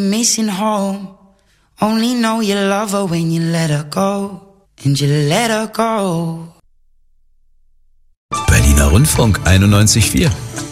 Missing home. Only know you love her when you let her go. And you let her go. Berliner Rundfunk 91,4.